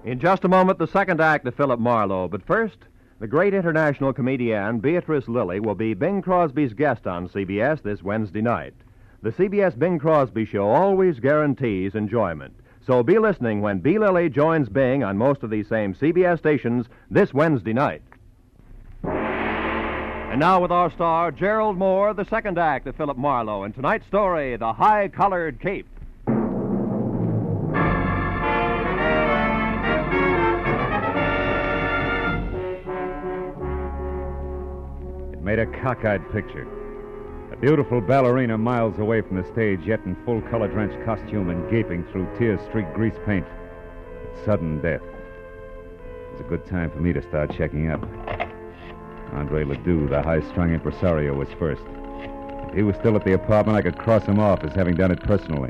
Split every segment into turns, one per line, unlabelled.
In just a moment, the second act of Philip Marlowe. But first, the great international comedienne Beatrice Lillie will be Bing Crosby's guest on CBS this Wednesday night. The CBS Bing Crosby Show always guarantees enjoyment. So be listening when B. Lillie joins Bing on most of these same CBS stations this Wednesday night. And now with our star, Gerald Moore, the second act of Philip Marlowe. And tonight's story, The High-Collared Cape.
Made a cockeyed picture. A beautiful ballerina miles away from the stage, yet in full color-drenched costume and gaping through tear-streaked grease paint. It's sudden death. It's a good time for me to start checking up. Andre Ledoux, the high-strung impresario, was first. If he was still at the apartment, I could cross him off as having done it personally.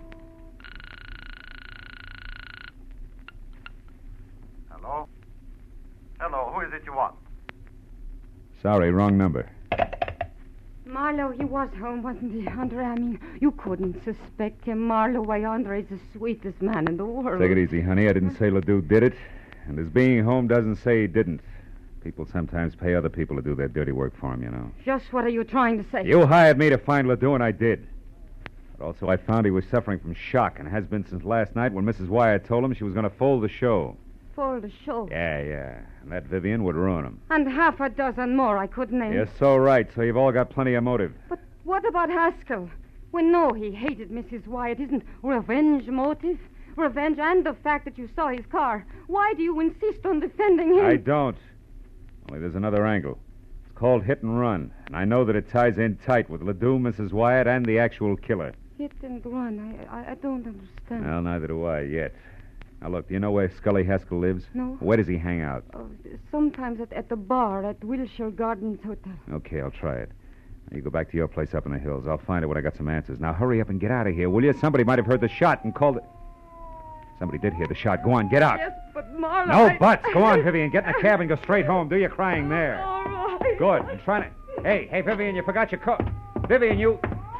Hello? Hello, who is it you want?
Sorry, wrong number.
Marlowe, he was home, wasn't he, Andre? I mean, you couldn't suspect him, Marlowe. Why, Andre's the sweetest man in the world.
Take it easy, honey. I didn't say Ledoux did it. And his being home doesn't say he didn't. People sometimes pay other people to do their dirty work for them, you know.
Just what are you trying to say?
You hired me to find Ledoux, and I did. But also I found he was suffering from shock, and has been since last night when Mrs. Wyatt told him she was going to fold the show.
Fold the show?
Yeah. And that Vivian would ruin him.
And half a dozen more I could name.
You're so right, so you've all got plenty of motive.
But what about Haskell? We know he hated Mrs. Wyatt. Isn't revenge motive? Revenge and the fact that you saw his car. Why do you insist on defending him?
I don't. Only there's another angle. It's called hit and run. And I know that it ties in tight with Ledoux, Mrs. Wyatt, and the actual killer.
Hit and run? I don't understand.
Well, neither do I yet. Now, look, do you know where Scully Haskell lives?
No.
Where does he hang out?
Oh, sometimes at the bar at Wilshire Gardens Hotel.
Okay, I'll try it. Now, you go back to your place up in the hills. I'll find it when I got some answers. Now, hurry up and get out of here, will you? Somebody might have heard the shot and called it... Somebody did hear the shot. Go on, get out.
Yes, but Marlowe...
No buts. Go on, Vivian. Get in the cab and go straight home. Do your crying there.
All right.
Good. I'm trying to... Hey, Vivian, you forgot your coat. Vivian, you...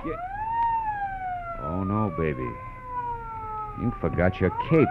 Oh, no, baby. You forgot your cape.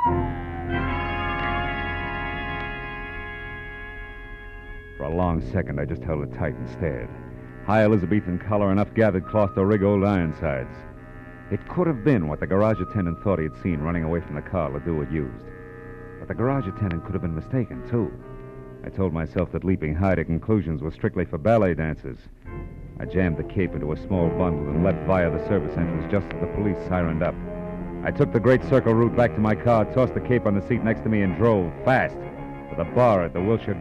For a long second, I just held it tight and stared. High Elizabethan collar, enough gathered cloth to rig old Ironsides. It could have been what the garage attendant thought he had seen running away from the car Ledoux had used. But the garage attendant could have been mistaken, too. I told myself that leaping high to conclusions was strictly for ballet dancers. I jammed the cape into a small bundle and left via the service entrance just as the police sirened up. I took the Great Circle route back to my car, tossed the cape on the seat next to me, and drove fast for the bar at the Wilshire